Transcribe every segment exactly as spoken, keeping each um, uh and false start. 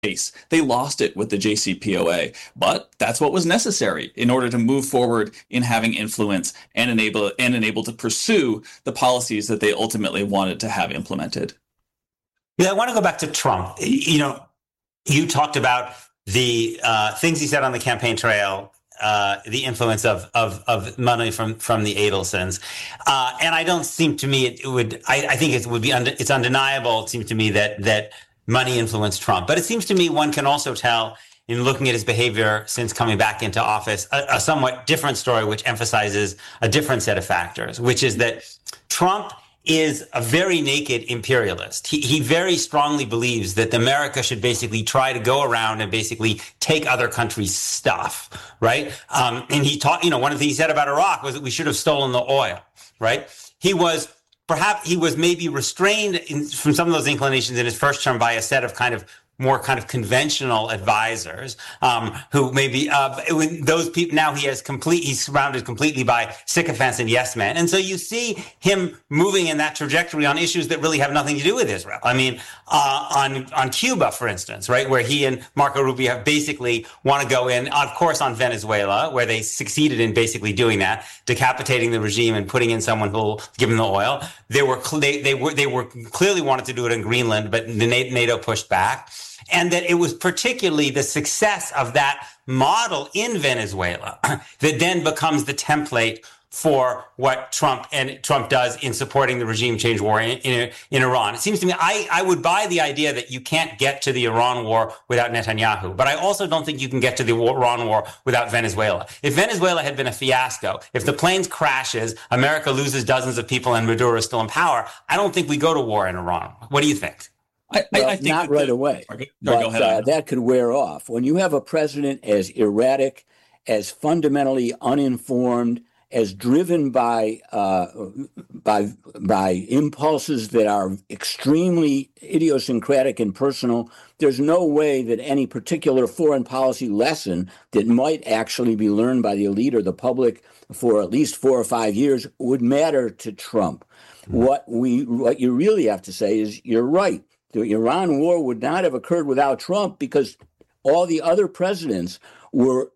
case. They lost it with the J C P O A, but that's what was necessary in order to move forward in having influence and enable and enable to pursue the policies that they ultimately wanted to have implemented. Yeah, I want to go back to Trump. You know, you talked about the uh, things he said on the campaign trail, uh, the influence of of, of money from from the Adelsons, uh, and I don't seem to me it, it would. I, I think it would be und- it's undeniable. It seems to me that that money influenced Trump, but it seems to me one can also tell in looking at his behavior since coming back into office a, a somewhat different story, which emphasizes a different set of factors, which is that Trump is a very naked imperialist. He, he very strongly believes that America should basically try to go around and basically take other countries' stuff, right? Um, and he taught, you know, one of the things he said about Iraq was that we should have stolen the oil, right? He was perhaps, he was maybe restrained in, from some of those inclinations in his first term by a set of kind of more kind of conventional advisors, um, who maybe, uh, those people, now he has complete, he's surrounded completely by sycophants and yes men. And so you see him moving in that trajectory on issues that really have nothing to do with Israel. I mean, uh, on, on Cuba, for instance, right, where he and Marco Rubio have basically want to go in, of course, on Venezuela, where they succeeded in basically doing that, decapitating the regime and putting in someone who'll give them the oil. They were, they, they were, they were clearly wanted to do it in Greenland, but the NATO pushed back. And that it was particularly the success of that model in Venezuela that then becomes the template for what Trump and Trump does in supporting the regime change war in, in, in Iran. It seems to me, I, I would buy the idea that you can't get to the Iran war without Netanyahu, but I also don't think you can get to the Iran war without Venezuela. If Venezuela had been a fiasco, if the planes crashes, America loses dozens of people and Maduro is still in power, I don't think we go to war in Iran. What do you think? I, well, I think not right the, away, okay, but ahead, uh, that could wear off. When you have a president as erratic, as fundamentally uninformed, as driven by uh, by by impulses that are extremely idiosyncratic and personal, there's no way that any particular foreign policy lesson that might actually be learned by the elite or the public for at least four or five years would matter to Trump. Mm-hmm. What we what you really have to say is you're right. The Iran war would not have occurred without Trump because all the other presidents were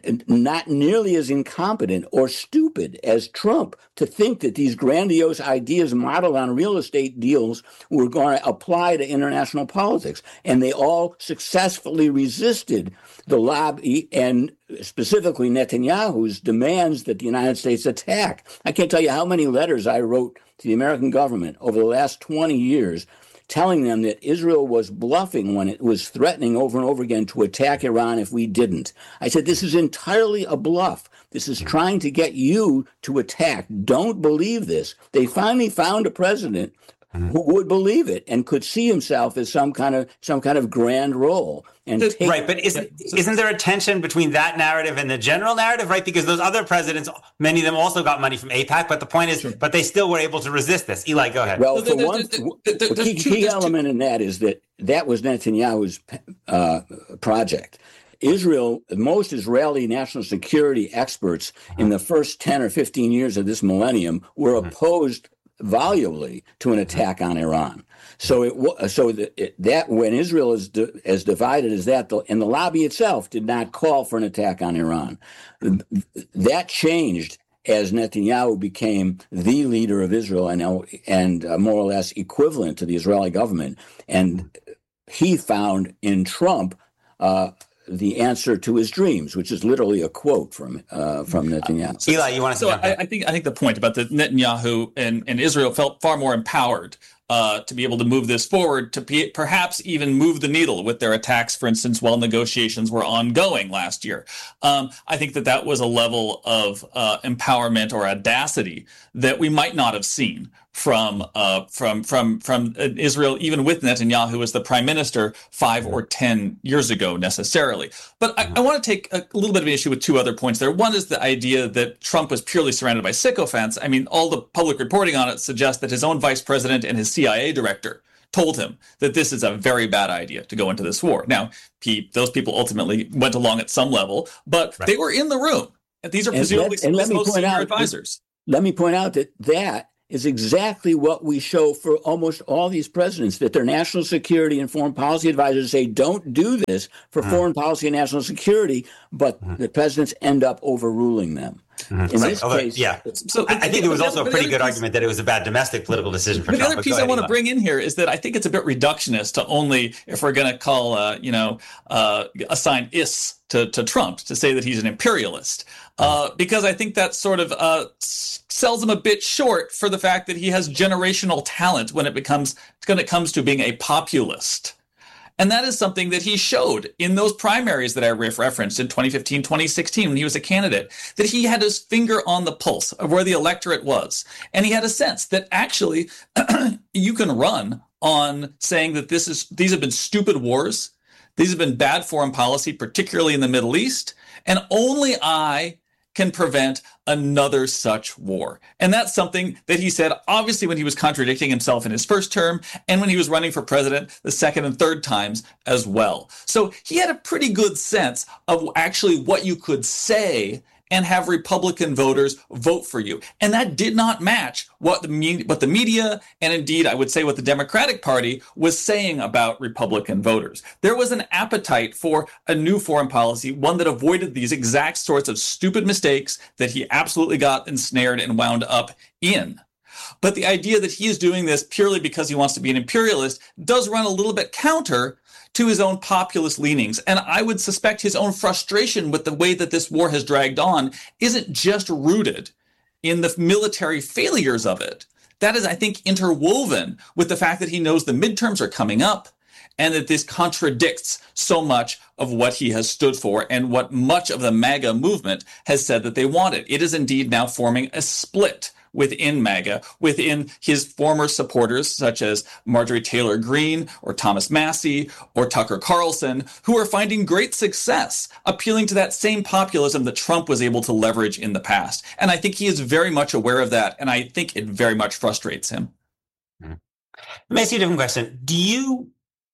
not nearly as incompetent or stupid as Trump to think that these grandiose ideas modeled on real estate deals were going to apply to international politics. And they all successfully resisted the lobby and specifically Netanyahu's demands that the United States attack. I can't tell you how many letters I wrote to the American government over the last twenty years telling them that Israel was bluffing when it was threatening over and over again to attack Iran if we didn't. I said, this is entirely a bluff. This is trying to get you to attack. Don't believe this. They finally found a president who would believe it and could see himself as some kind of some kind of grand role. And take, right, but isn't isn't there a tension between that narrative and the general narrative, right? Because those other presidents, many of them also got money from AIPAC, but the point is, sure. but they still were able to resist this. Eli, go ahead. Well, for one, the key, key element in that is that that was Netanyahu's uh, project. Israel, most Israeli national security experts in the first ten or fifteen years of this millennium were opposed volubly to an attack on Iran. So it so that, it, that when Israel is di- as divided as that, the, and the lobby itself did not call for an attack on Iran, that changed as Netanyahu became the leader of Israel and and uh, more or less equivalent to the Israeli government, and he found in Trump Uh, the answer to his dreams, which is literally a quote from uh, from Netanyahu. So, Eli, you want to? So I, I think I think the point about the Netanyahu and, and Israel felt far more empowered uh, to be able to move this forward, to be, perhaps even move the needle with their attacks, for instance, while negotiations were ongoing last year. Um, I think that that was a level of uh, empowerment or audacity that we might not have seen from uh, from from from Israel, even with Netanyahu as the prime minister five or ten years ago, necessarily. But I, I want to take a little bit of an issue with two other points there. One is the idea that Trump was purely surrounded by sycophants. I mean, all the public reporting on it suggests that his own vice president and his C I A director told him that this is a very bad idea to go into this war. Now, he, those people ultimately went along at some level, but right. they were in the room. And these are presumably and let, and most let me point senior out, advisors. Let me point out that that is exactly what we show for almost all these presidents, that their national security and foreign policy advisors say, don't do this for mm. foreign policy and national security, but mm. the presidents end up overruling them. Mm-hmm. In right. this Although, case, yeah. So I, I think there was also a pretty good piece, argument that it was a bad domestic political decision for Trump. The other piece I want to bring in here is that I think it's a bit reductionist to only, if we're going to call, uh, you know, uh, assign is to, to Trump, to say that he's an imperialist, uh, because I think that sort of uh, sells him a bit short for the fact that he has generational talent when it becomes when it comes to being a populist. And that is something that he showed in those primaries that I referenced in twenty fifteen, twenty sixteen, when he was a candidate, that he had his finger on the pulse of where the electorate was. And he had a sense that actually you can run on saying that this is these have been stupid wars. These have been bad foreign policy, particularly in the Middle East. And only I can prevent another such war. And that's something that he said, obviously, when he was contradicting himself in his first term and when he was running for president the second and third times as well. So he had a pretty good sense of actually what you could say and have Republican voters vote for you. And that did not match what the, me- what the media, and indeed, I would say what the Democratic Party was saying about Republican voters. There was an appetite for a new foreign policy, one that avoided these exact sorts of stupid mistakes that he absolutely got ensnared and wound up in. But the idea that he is doing this purely because he wants to be an imperialist does run a little bit counter to his own populist leanings. And I would suspect his own frustration with the way that this war has dragged on isn't just rooted in the military failures of it. That is, I think, interwoven with the fact that he knows the midterms are coming up and that this contradicts so much of what he has stood for and what much of the MAGA movement has said that they wanted. It is indeed now forming a split within MAGA, within his former supporters, such as Marjorie Taylor Greene or Thomas Massie or Tucker Carlson, who are finding great success appealing to that same populism that Trump was able to leverage in the past. And I think he is very much aware of that, and I think it very much frustrates him. Let me ask you a different question. Do you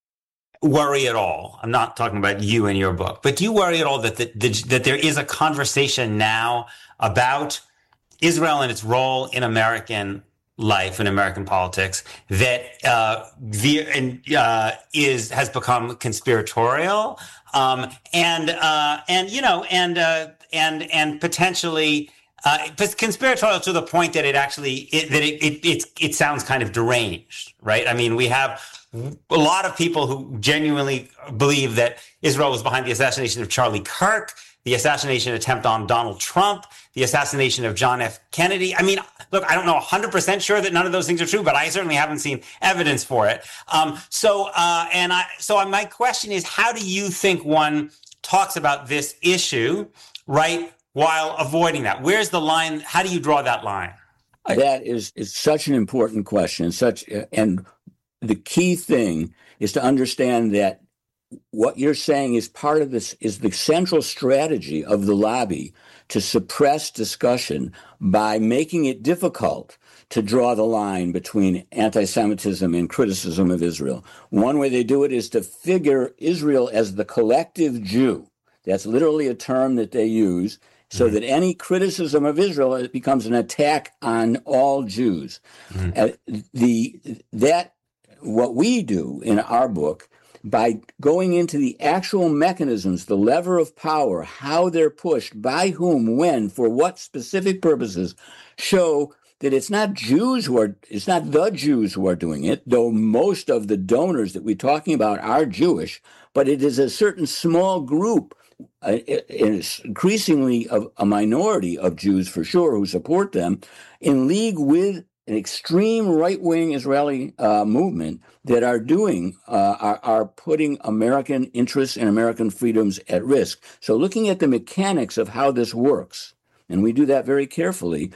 worry at all? I'm not talking about you and your book, but do you worry at all that the, the, that there is a conversation now about Israel and its role in American life and American politics that uh, the, and, uh, is has become conspiratorial um, and uh, and you know and uh, and and potentially uh, conspiratorial to the point that it actually it, that it it, it it sounds kind of deranged, right? I mean, we have a lot of people who genuinely believe that Israel was behind the assassination of Charlie Kirk, the assassination attempt on Donald Trump, the assassination of John F. Kennedy. I mean, look, I don't know one hundred percent sure that none of those things are true, but I certainly haven't seen evidence for it. Um, so, uh, and I, so my question is, how do you think one talks about this issue, right, while avoiding that? Where's the line? How do you draw that line? That is, is such an important question. Such, and the key thing is to understand that what you're saying is part of this, is the central strategy of the lobby to suppress discussion by making it difficult to draw the line between anti-Semitism and criticism of Israel. One way they do it is to figure Israel as the collective Jew. That's literally a term that they use, so mm-hmm. that any criticism of Israel, it becomes an attack on all Jews. Mm-hmm. Uh, the that what we do in our book, by going into the actual mechanisms, the lever of power, how they're pushed, by whom, when, for what specific purposes, show that it's not Jews who are, it's not the Jews who are doing it, though most of the donors that we're talking about are Jewish, but it is a certain small group, uh, increasingly a, a minority of Jews for sure, who support them, in league with an extreme right-wing Israeli uh, movement that are doing, uh, are, are putting American interests and American freedoms at risk. So looking at the mechanics of how this works, and we do that very carefully,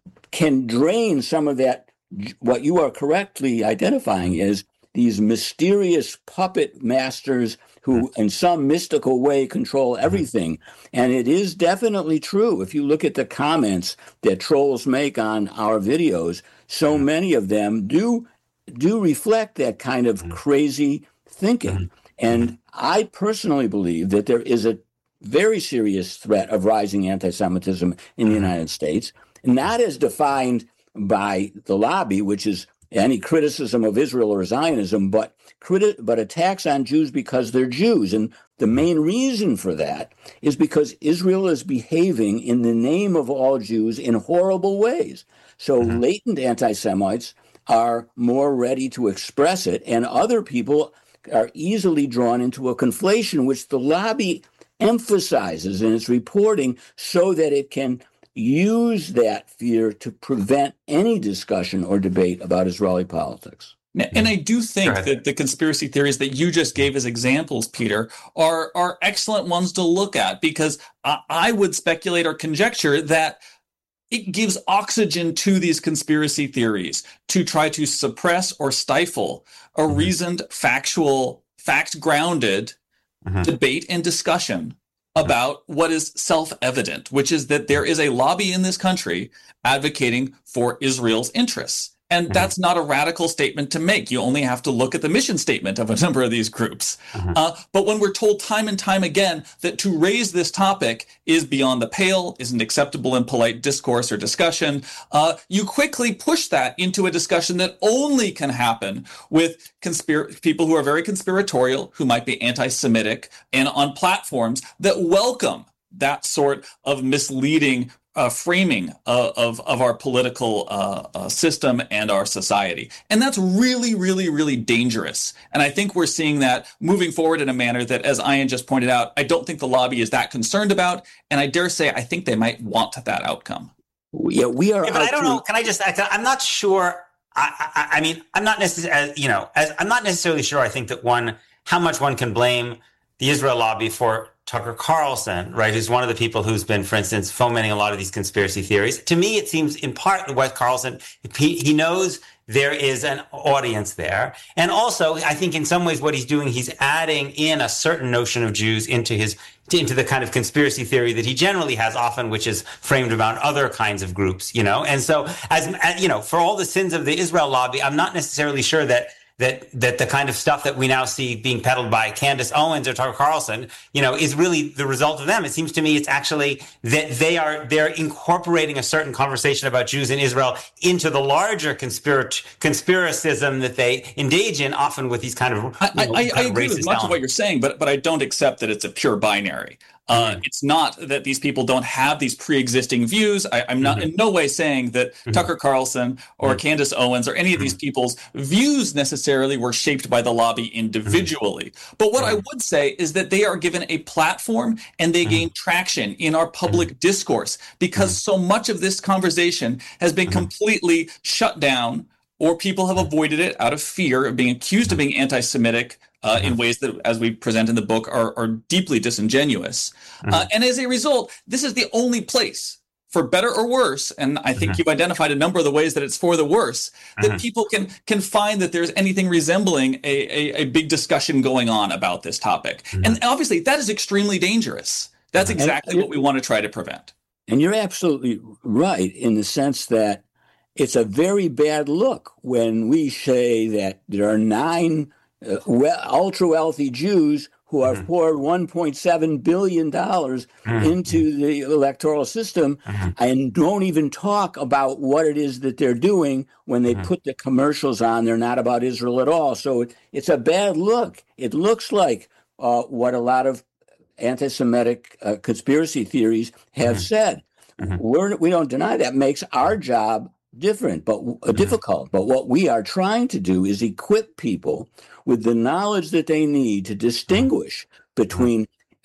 can drain some of that, what you are correctly identifying is these mysterious puppet masters who in some mystical way control everything. And it is definitely true. If you look at the comments that trolls make on our videos, so many of them do do reflect that kind of crazy thinking. And I personally believe that there is a very serious threat of rising anti-Semitism in the United States, not as defined by the lobby, which is any criticism of Israel or Zionism, but criti- but attacks on Jews because they're Jews. And the main reason for that is because Israel is behaving in the name of all Jews in horrible ways. So mm-hmm. latent anti-Semites are more ready to express it, and other people are easily drawn into a conflation, which the lobby emphasizes in its reporting so that it can use that fear to prevent any discussion or debate about Israeli politics. And I do think that the conspiracy theories that you just gave as examples, Peter, are, are excellent ones to look at, because I would speculate or conjecture that it gives oxygen to these conspiracy theories to try to suppress or stifle a mm-hmm. reasoned, factual, fact-grounded mm-hmm. debate and discussion about what is self-evident, which is that there is a lobby in this country advocating for Israel's interests. And mm-hmm. that's not a radical statement to make. You only have to look at the mission statement of a number of these groups. Mm-hmm. Uh, but when we're told time and time again that to raise this topic is beyond the pale, isn't acceptable in polite discourse or discussion, uh, you quickly push that into a discussion that only can happen with conspir- people who are very conspiratorial, who might be anti-Semitic, and on platforms that welcome that sort of misleading Uh, framing uh, of of our political uh, uh, system and our society. And that's really, really, really dangerous. And I think we're seeing that moving forward in a manner that, as Ian just pointed out, I don't think the lobby is that concerned about. And I dare say, I think they might want that outcome. Yeah, we are. Yeah, but I don't to- know. Can I just, I'm not sure. I, I, I mean, I'm not necessarily, you know, as, I'm not necessarily sure. I think that one, how much one can blame the Israel lobby for Tucker Carlson, right, who's one of the people who's been, for instance, fomenting a lot of these conspiracy theories. To me, it seems in part what Carlson, he, he knows there is an audience there. And also, I think in some ways what he's doing, he's adding in a certain notion of Jews into his into the kind of conspiracy theory that he generally has often, which is framed around other kinds of groups, you know. And so, as you know, for all the sins of the Israel lobby, I'm not necessarily sure that that that the kind of stuff that we now see being peddled by Candace Owens or Tucker Carlson, you know, is really the result of them. It seems to me it's actually that they are they're incorporating a certain conversation about Jews in Israel into the larger conspirac- conspiracism that they engage in, often with these kind of, you know, I, I, kind I of agree with much element. of what you're saying, but but I don't accept that it's a pure binary. Uh, mm-hmm. It's not that these people don't have these pre-existing views. I, I'm not mm-hmm. in no way saying that mm-hmm. Tucker Carlson or mm-hmm. Candace Owens or any of these people's views necessarily were shaped by the lobby individually. Mm-hmm. But what mm-hmm. I would say is that they are given a platform and they mm-hmm. gain traction in our public mm-hmm. discourse, because mm-hmm. so much of this conversation has been mm-hmm. completely shut down, or people have avoided it out of fear of being accused of being anti-Semitic uh, mm-hmm. in ways that, as we present in the book, are, are deeply disingenuous. Mm-hmm. Uh, and as a result, this is the only place, for better or worse, and I think mm-hmm. you've identified a number of the ways that it's for the worse, that mm-hmm. people can can find that there's anything resembling a, a, a big discussion going on about this topic. Mm-hmm. And obviously, that is extremely dangerous. That's exactly and, what we want to try to prevent. And you're absolutely right in the sense that it's a very bad look when we say that there are nine uh, well, ultra-wealthy Jews who have mm-hmm. poured one point seven billion dollars mm-hmm. into the electoral system mm-hmm. and don't even talk about what it is that they're doing when they mm-hmm. put the commercials on. They're not about Israel at all. So it, it's a bad look. It looks like uh, what a lot of anti-Semitic uh, conspiracy theories have mm-hmm. said. Mm-hmm. We're, we don't deny that. Makes our job different, but uh, difficult. But what we are trying to do is equip people with the knowledge that they need to distinguish between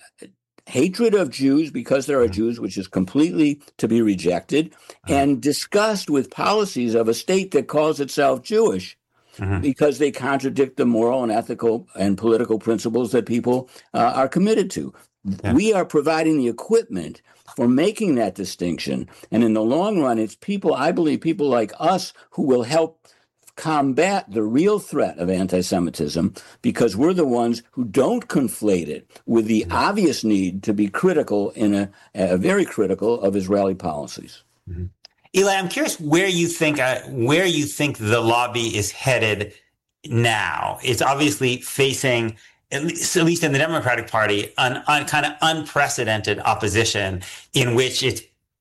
hatred of Jews because there are Jews, which is completely to be rejected, and disgust with policies of a state that calls itself Jewish mm-hmm. because they contradict the moral and ethical and political principles that people uh, are committed to. Yeah. We are providing the equipment for making that distinction. And in the long run, it's people, I believe, people like us who will help combat the real threat of anti-Semitism, because we're the ones who don't conflate it with the mm-hmm. obvious need to be critical in a, a very critical of Israeli policies. Mm-hmm. Eli, I'm curious where you think uh, where you think the lobby is headed now. It's obviously facing, at least, at least in the Democratic Party, an, an kind of unprecedented opposition in which it's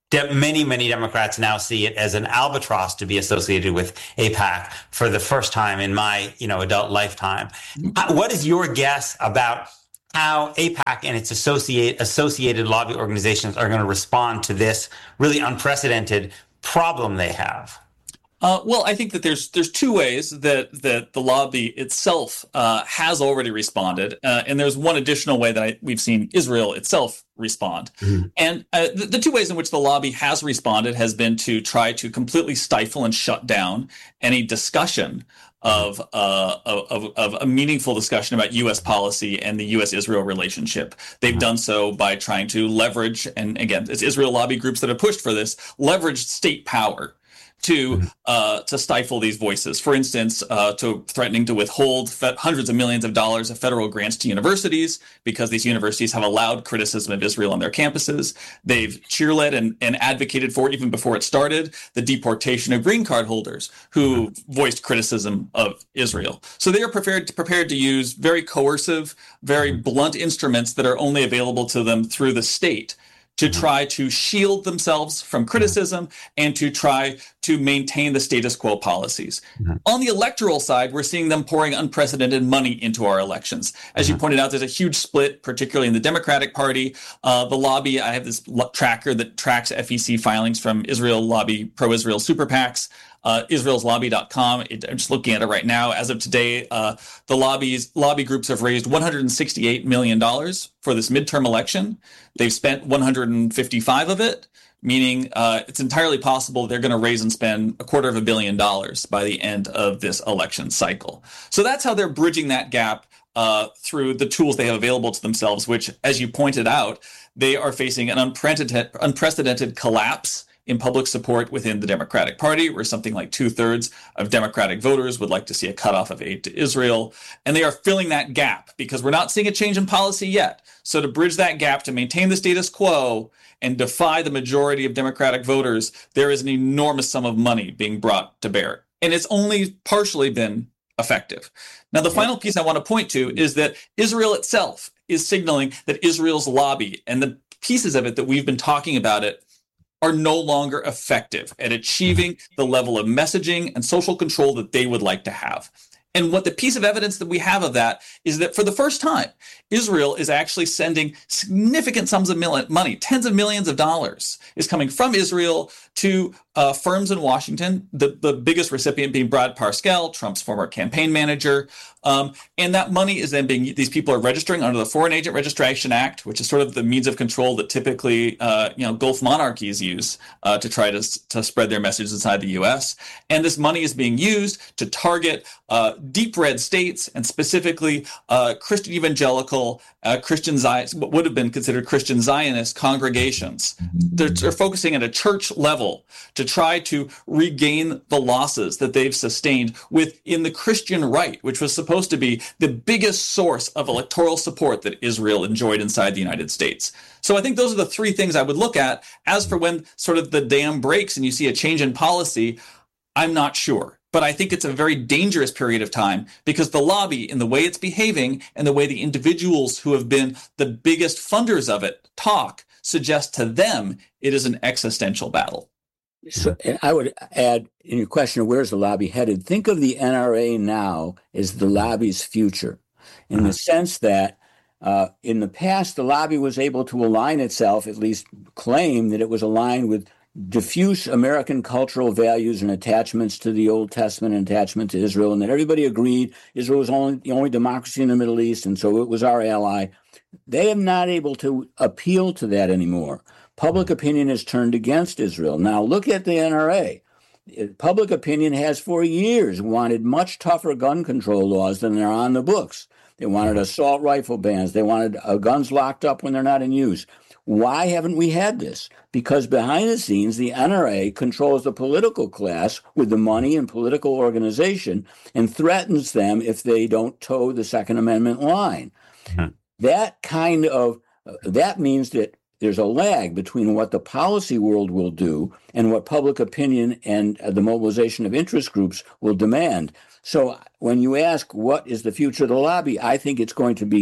de- many, many Democrats now see it as an albatross to be associated with AIPAC for the first time in my, you know, adult lifetime. How, what is your guess about how AIPAC and its associate, associated lobby organizations are going to respond to this really unprecedented problem they have? Uh, well, I think that there's there's two ways that that the lobby itself uh, has already responded, uh, and there's one additional way that I, we've seen Israel itself respond. Mm-hmm. And uh, the, the two ways in which the lobby has responded has been to try to completely stifle and shut down any discussion of, uh, of of a meaningful discussion about U S policy and the U S Israel relationship. They've mm-hmm. done so by trying to leverage, and again, it's Israel lobby groups that have pushed for this, leverage state power to uh, to stifle these voices. For instance, uh, to threatening to withhold fe- hundreds of millions of dollars of federal grants to universities because these universities have allowed criticism of Israel on their campuses. They've cheerled and, and advocated for, even before it started, the deportation of green card holders who voiced criticism of Israel. So they are prepared to, prepared to use very coercive, very blunt instruments that are only available to them through the state to try to shield themselves from criticism and to try to maintain the status quo policies. Mm-hmm. On the electoral side, we're seeing them pouring unprecedented money into our elections. As mm-hmm. you pointed out, there's a huge split, particularly in the Democratic Party. Uh, the lobby, I have this lo- tracker that tracks F E C filings from Israel lobby, pro-Israel super PACs. Uh, Israel's lobby dot com. It, I'm just looking at it right now. As of today, uh, the lobbies lobby groups have raised one hundred sixty-eight million dollars for this midterm election. They've spent one hundred fifty-five of it, meaning uh, it's entirely possible they're going to raise and spend a quarter of a billion dollars by the end of this election cycle. So that's how they're bridging that gap uh, through the tools they have available to themselves, which, as you pointed out, they are facing an unprecedented, unprecedented collapse in public support within the Democratic Party, where something like two-thirds of Democratic voters would like to see a cutoff of aid to Israel. And they are filling that gap because we're not seeing a change in policy yet. So to bridge that gap, to maintain the status quo and defy the majority of Democratic voters, there is an enormous sum of money being brought to bear. And it's only partially been effective. Now, the final piece I want to point to is that Israel itself is signaling that Israel's lobby and the pieces of it that we've been talking about it are no longer effective at achieving the level of messaging and social control that they would like to have. And what the piece of evidence that we have of that is that for the first time, Israel is actually sending significant sums of money, tens of millions of dollars is coming from Israel to uh, firms in Washington, the, the biggest recipient being Brad Parscale, Trump's former campaign manager. Um, and that money is then being, these people are registering under the Foreign Agent Registration Act, which is sort of the means of control that typically, uh, you know, Gulf monarchies use uh, to try to, to spread their message inside the U S. And this money is being used to target uh, deep red states and specifically uh, Christian evangelical, uh, Christian Zion, what would have been considered Christian Zionist congregations. They're, they're focusing at a church level to try to regain the losses that they've sustained within the Christian right, which was supposed to be the biggest source of electoral support that Israel enjoyed inside the United States. So I think those are the three things I would look at. As for when sort of the dam breaks and you see a change in policy, I'm not sure. But I think it's a very dangerous period of time because the lobby, in the way it's behaving and the way the individuals who have been the biggest funders of it talk, suggest to them it is an existential battle. So I would add, in your question of where's the lobby headed, think of the N R A now as the lobby's future, in the sense that uh, in the past, the lobby was able to align itself, at least claim that it was aligned with diffuse American cultural values and attachments to the Old Testament and attachment to Israel, and that everybody agreed Israel was only the only democracy in the Middle East, and so it was our ally. They are not able to appeal to that anymore. Public opinion has turned against Israel. Now look at the N R A. Public opinion has for years wanted much tougher gun control laws than are on the books. They wanted assault rifle bans. They wanted uh, guns locked up when they're not in use. Why haven't we had this? Because behind the scenes, the N R A controls the political class with the money and political organization and threatens them if they don't toe the Second Amendment line. Mm-hmm. That kind of, uh, that means that there's a lag between what the policy world will do and what public opinion and uh, the mobilization of interest groups will demand. So when you ask what is the future of the lobby, I think it's going to be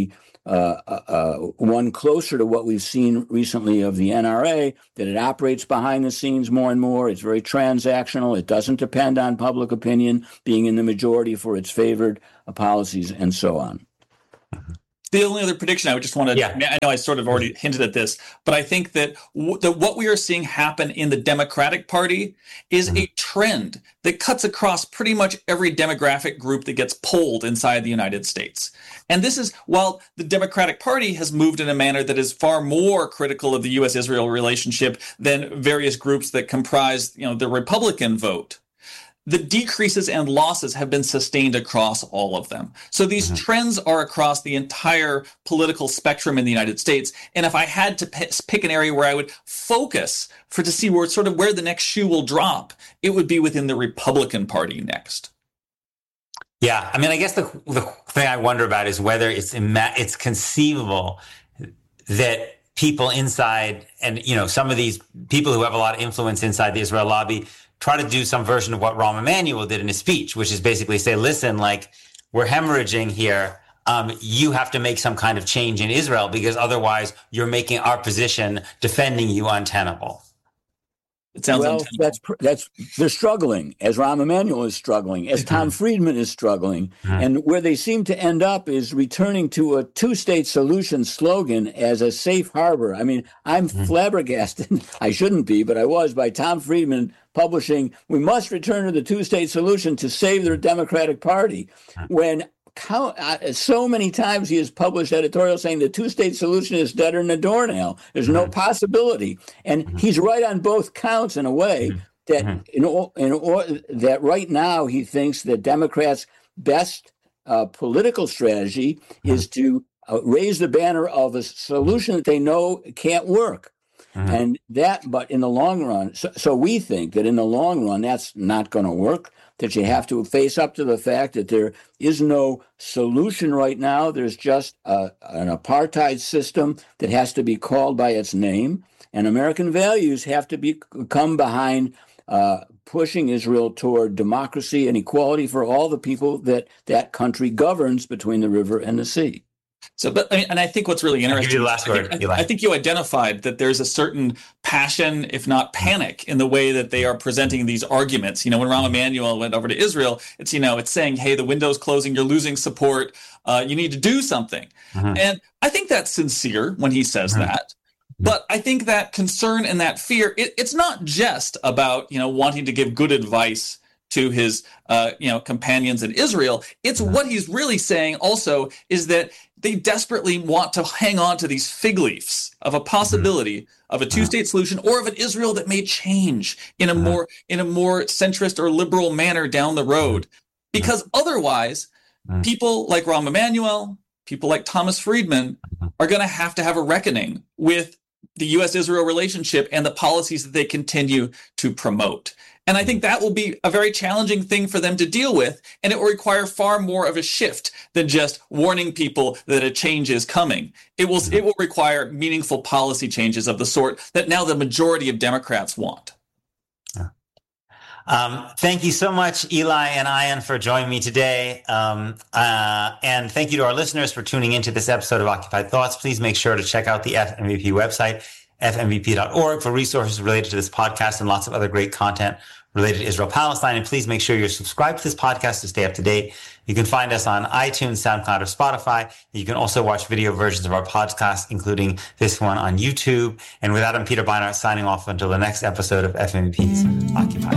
uh, uh, one closer to what we've seen recently of the N R A, that it operates behind the scenes more and more. It's very transactional. It doesn't depend on public opinion being in the majority for its favored uh, policies and so on. The only other prediction I would just want to, yeah. I know I sort of already hinted at this, but I think that w- the, what we are seeing happen in the Democratic Party is mm-hmm. a trend that cuts across pretty much every demographic group that gets polled inside the United States. And this is, while the Democratic Party has moved in a manner that is far more critical of the U S Israel relationship than various groups that comprise, you know, the Republican vote, the decreases and losses have been sustained across all of them. So these mm-hmm. trends are across the entire political spectrum in the United States. And if I had to p- pick an area where I would focus for to see where sort of where the next shoe will drop, it would be within the Republican Party next. Yeah, I mean, I guess the the thing I wonder about is whether it's ima- it's conceivable that people inside, and you know, some of these people who have a lot of influence inside the Israel lobby, try to do some version of what Rahm Emanuel did in his speech, which is basically say, listen, like, we're hemorrhaging here. Um, you have to make some kind of change in Israel because otherwise you're making our position defending you untenable. It sounds well, untenable. that's that's they're struggling, as Rahm Emanuel is struggling, as Tom Friedman is struggling, mm-hmm. and where they seem to end up is returning to a two-state solution slogan as a safe harbor. I mean, I'm mm-hmm. flabbergasted. I shouldn't be, but I was, by Tom Friedman publishing, "We must return to the two-state solution to save the Democratic Party," when Count, uh, so many times he has published editorials saying the two-state solution is deader than a doornail. There's no possibility, and mm-hmm. he's right on both counts in a way that mm-hmm. in, all, in all, that right now he thinks that Democrats' best uh, political strategy mm-hmm. is to uh, raise the banner of a solution that they know can't work. Mm-hmm. And that, but in the long run, so, so we think that in the long run, that's not going to work, that you have to face up to the fact that there is no solution right now. There's just a, an apartheid system that has to be called by its name, and American values have to be come behind uh, pushing Israel toward democracy and equality for all the people that that country governs between the river and the sea. So, but I mean, and I think what's really interesting, I'll give you the last word, I, think, I think you identified that there's a certain passion, if not panic, in the way that they are presenting these arguments. You know, when Rahm Emanuel went over to Israel, it's, you know, it's saying, hey, the window's closing, you're losing support, uh, you need to do something. Mm-hmm. And I think that's sincere when he says mm-hmm. that. But I think that concern and that fear, it, it's not just about, you know, wanting to give good advice to his, uh, you know, companions in Israel. It's what he's really saying also is that they desperately want to hang on to these fig leaves of a possibility of a two-state solution or of an Israel that may change in a more in a more centrist or liberal manner down the road. Because otherwise, people like Rahm Emanuel, people like Thomas Friedman are going to have to have a reckoning with the U S Israel relationship and the policies that they continue to promote. And I think that will be a very challenging thing for them to deal with, and it will require far more of a shift than just warning people that a change is coming. It will it will require meaningful policy changes of the sort that now the majority of Democrats want. Um, thank you so much, Eli and Ayan, for joining me today. Um, uh, and thank you to our listeners for tuning into this episode of Occupied Thoughts. Please make sure to check out the F M V P website, f m v p dot org, for resources related to this podcast and lots of other great content related to Israel-Palestine. And please make sure you're subscribed to this podcast to stay up to date. You can find us on iTunes, SoundCloud, or Spotify. You can also watch video versions of our podcast, including this one on YouTube. And with that, I'm Peter Beinart signing off until the next episode of F M V P's Occupied.